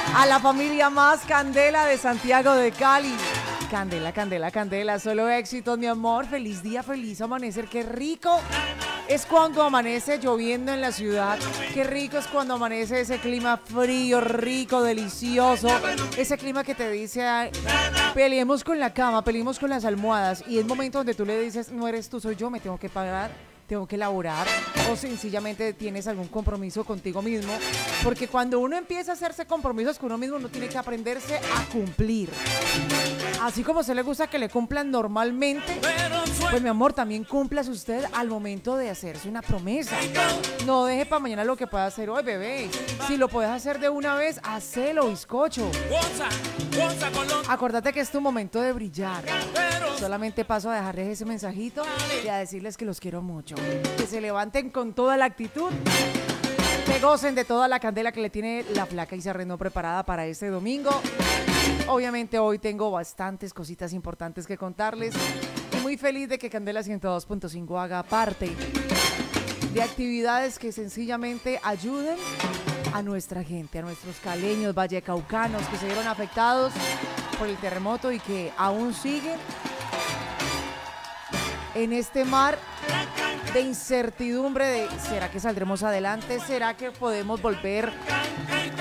A la familia más candela de Santiago de Cali. Candela, candela, candela, solo éxitos, mi amor. Feliz día, feliz amanecer, qué rico es cuando amanece lloviendo en la ciudad. Qué rico es cuando amanece ese clima frío, rico, delicioso. Ese clima que te dice, ay, peleemos con la cama, peleemos con las almohadas. Y es momento donde tú le dices, no eres tú, soy yo, me tengo que pagar, tengo que laborar. O sencillamente tienes algún compromiso contigo mismo. Porque cuando uno empieza a hacerse compromisos con uno mismo, uno tiene que aprenderse a cumplir. Así como a usted le gusta que le cumplan normalmente, pues mi amor, también cúmplase usted al momento de hacerse una promesa. No deje para mañana lo que pueda hacer hoy, bebé. Si lo puedes hacer de una vez, hacelo, bizcocho. Acordate que es tu momento de brillar. Solamente paso a dejarles ese mensajito y a decirles que los quiero mucho. Que se levanten con toda la actitud. Que gocen de toda la candela que le tiene la flaca y se arregló preparada para este domingo. Obviamente hoy tengo bastantes cositas importantes que contarles y muy feliz de que Candela 102.5 haga parte de actividades que sencillamente ayuden a nuestra gente, a nuestros caleños, vallecaucanos que se vieron afectados por el terremoto y que aún siguen en este mar de incertidumbre de ¿será que saldremos adelante? ¿Será que podemos volver